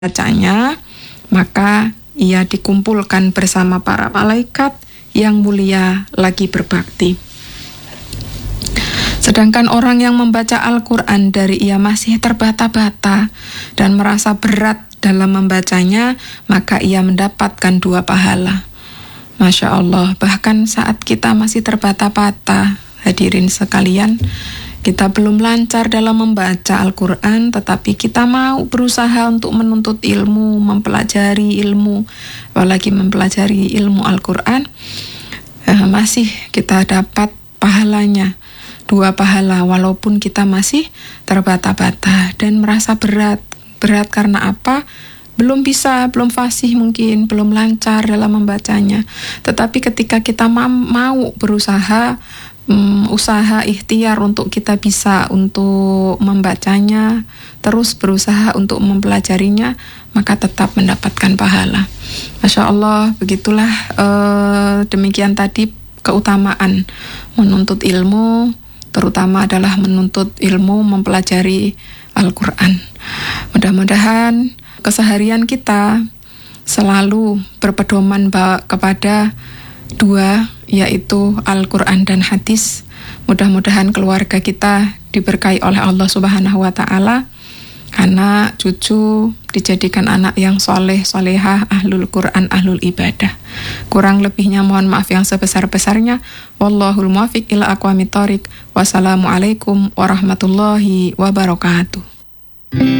membacanya, maka ia dikumpulkan bersama para malaikat yang mulia lagi berbakti. Sedangkan orang yang membaca Al-Quran dari ia masih terbata-bata dan merasa berat dalam membacanya, maka ia mendapatkan 2 pahala. Masya Allah, bahkan saat kita masih terbata-bata, hadirin sekalian, kita belum lancar dalam membaca Al-Quran, tetapi kita mau berusaha untuk menuntut ilmu, mempelajari ilmu, apalagi mempelajari ilmu Al-Quran, masih kita dapat pahalanya, 2 pahala, walaupun kita masih terbata-bata dan merasa berat. Berat karena apa? Belum bisa, belum fasih mungkin, belum lancar dalam membacanya. Tetapi ketika kita mau berusaha, usaha ikhtiar untuk kita bisa untuk membacanya, terus berusaha untuk mempelajarinya, maka tetap mendapatkan pahala. Masya Allah, begitulah demikian tadi keutamaan menuntut ilmu, terutama adalah menuntut ilmu mempelajari Al-Quran. Mudah-mudahan keseharian kita selalu berpedoman kepada 2, yaitu Al-Quran dan hadis. Mudah-mudahan keluarga kita diberkahi oleh Allah Subhanahu wa Ta'ala, karena cucu dijadikan anak yang soleh, solehah, ahlul Quran, ahlul ibadah. Kurang lebihnya mohon maaf yang sebesar-besarnya. Wallahul muwaffiq ila aqwamit thoriq. Wassalamualaikum warahmatullahi wabarakatuh.